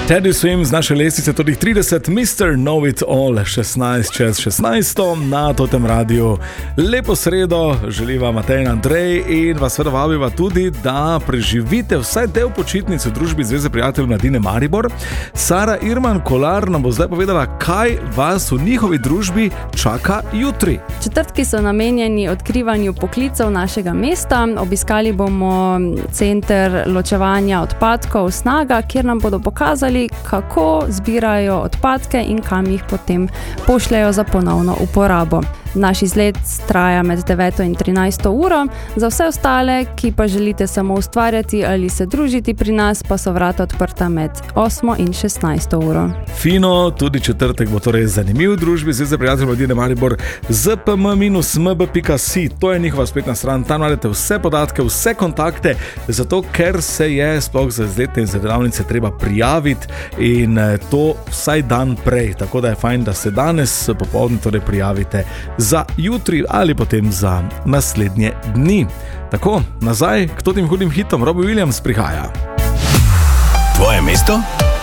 Teddy Swims z naše lestvice, tudi 30, Mr. Know It All, 16 čez 16 na Totem Radiu. Lepo sredo, želiva Matej in Andrej in vas seveda vabiva tudi, da preživite vsaj del počitnic v družbi Zveze prijateljev mladine Maribor. Sara Irman Kolar nam bo zdaj povedala, kaj vas v njihovi družbi čaka jutri. Četrtki so namenjeni odkrivanju poklicev našega mesta. Obiskali bomo center ločevanja odpadkov Snaga, kjer nam bodo pokazali, kako zbirajo odpadke in kam jih potem pošljajo za ponovno uporabo. Naš izlet traja med 9 in 13 uro. Za vse ostale, ki pa želite samo ustvarjati ali se družiti pri nas, pa so vrata odprta med 8 in 16 uro. Fino, tudi četrtek bo torej zanimiv v družbi Zveze prijateljev mladine Maribor. zpm-mb.si, to je njihova spletna stran, tam najdete vse podatke, vse kontakte, zato ker se je sploh za izlete in za delavnice treba prijaviti in to vsaj dan prej, tako da je fajn, da se danes popoldne torej prijavite za jutri ali potem za naslednje dni. Tako, nazaj k tem hudim hitom. Robbie Williams prihaja. Tvoje mesto?